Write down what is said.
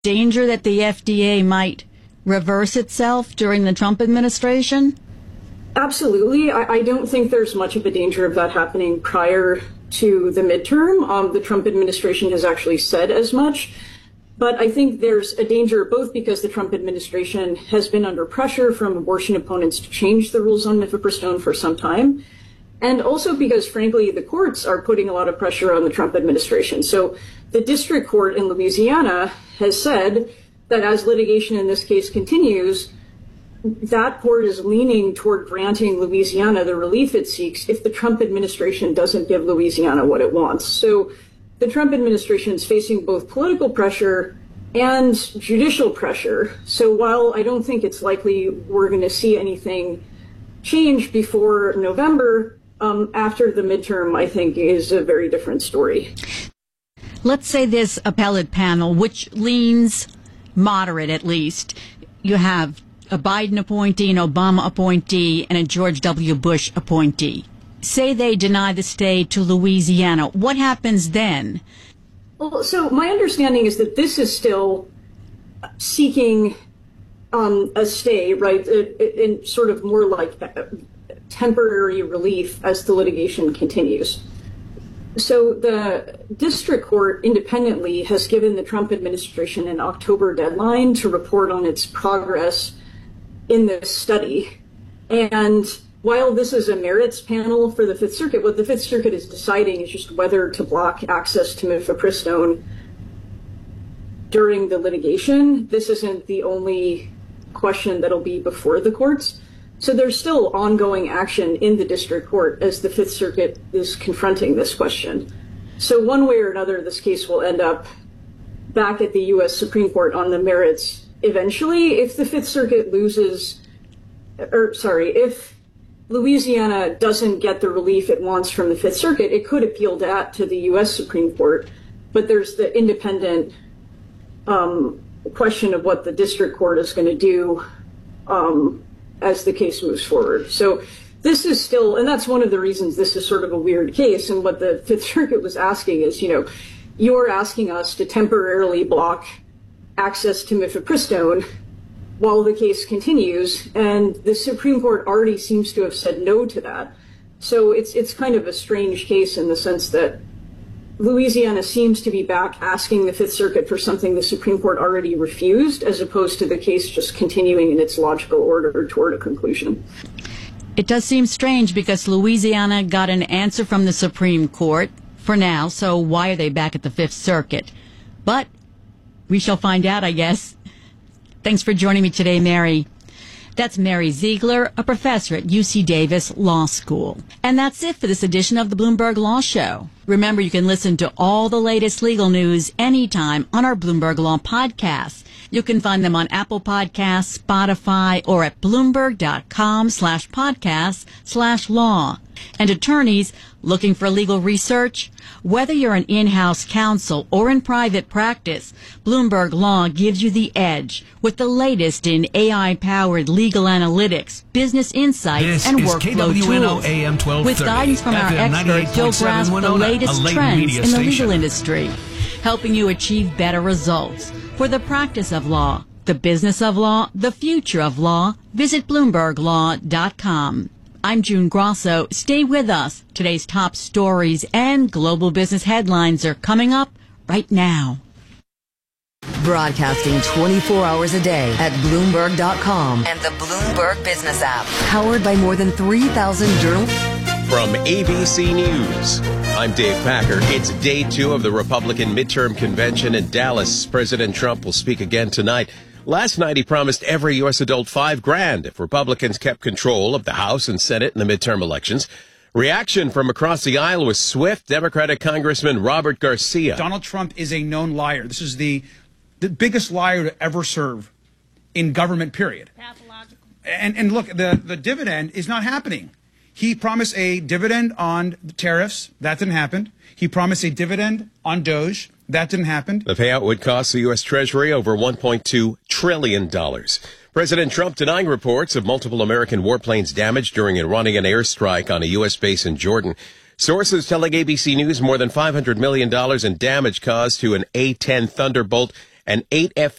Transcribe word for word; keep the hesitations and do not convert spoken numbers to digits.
danger that the F D A might reverse itself during the Trump administration? Absolutely. I, I don't think there's much of a danger of that happening prior to the midterm. Um, the Trump administration has actually said as much. But I think there's a danger both because the Trump administration has been under pressure from abortion opponents to change the rules on mifepristone for some time, and also because, frankly, the courts are putting a lot of pressure on the Trump administration. So the district court in Louisiana has said that as litigation in this case continues, that court is leaning toward granting Louisiana the relief it seeks if the Trump administration doesn't give Louisiana what it wants. So the Trump administration is facing both political pressure and judicial pressure. So while I don't think it's likely we're going to see anything change before November, um, after the midterm, I think is a very different story. Let's say this appellate panel, which leans moderate at least. You have a Biden appointee, an Obama appointee, and a George W. Bush appointee. Say they deny the stay to Louisiana. What happens then? Well, so my understanding is that this is still seeking um, a stay, right, in sort of more like temporary relief as the litigation continues. So the district court independently has given the Trump administration an October deadline to report on its progress in this study. And while this is a merits panel for the Fifth Circuit, what the Fifth Circuit is deciding is just whether to block access to mifepristone during the litigation. This isn't the only question that'll be before the courts. So there's still ongoing action in the district court as the Fifth Circuit is confronting this question. So one way or another, this case will end up back at the U S Supreme Court on the merits eventually. If the Fifth Circuit loses, or sorry, if Louisiana doesn't get the relief it wants from the Fifth Circuit, it could appeal that to the U S Supreme Court. But there's the independent um, question of what the district court is going to do um, as the case moves forward. So this is still, and that's one of the reasons this is sort of a weird case. And what the Fifth Circuit was asking is, you know, you're asking us to temporarily block access to mifepristone while the case continues, and the Supreme Court already seems to have said no to that. So it's it's kind of a strange case in the sense that Louisiana seems to be back asking the Fifth Circuit for something the Supreme Court already refused, as opposed to the case just continuing in its logical order toward a conclusion. It does seem strange because Louisiana got an answer from the Supreme Court for now, so why are they back at the Fifth Circuit? But we shall find out, I guess. Thanks for joining me today, Mary. That's Mary Ziegler, a professor at U C Davis Law School. And that's it for this edition of the Bloomberg Law Show. Remember, you can listen to all the latest legal news anytime on our Bloomberg Law podcasts. You can find them on Apple Podcasts, Spotify, or at Bloomberg.com slash podcast slash law. And attorneys looking for legal research? Whether you're an in-house counsel or in private practice, Bloomberg Law gives you the edge with the latest in A I-powered legal analytics, business insights, this and is workflow K W N O tools. A M twelve thirty. With guidance from our experts, you'll grasp the latest trends in the legal industry, helping you achieve better results. For the practice of law, the business of law, the future of law, visit Bloomberg Law dot com. I'm June Grosso. Stay with us. Today's top stories and global business headlines are coming up right now. Broadcasting twenty-four hours a day at Bloomberg dot com and the Bloomberg Business app. Powered by more than three thousand journalists. From A B C News, I'm Dave Packer. It's day two of the Republican midterm convention in Dallas. President Trump will speak again tonight. Last night, he promised every U S adult five grand if Republicans kept control of the House and Senate in the midterm elections. Reaction from across the aisle was swift. Democratic Congressman Robert Garcia. Donald Trump is a known liar. This is the the biggest liar to ever serve in government, period. Pathological. And, and look, the, the dividend is not happening. He promised a dividend on tariffs. That didn't happen. He promised a dividend on Doge. That didn't happen. The payout would cost the U S. Treasury over one point two trillion dollars. President Trump denying reports of multiple American warplanes damaged during an Iranian airstrike on a U S base in Jordan. Sources telling A B C News more than five hundred million dollars in damage caused to an A ten Thunderbolt and eight F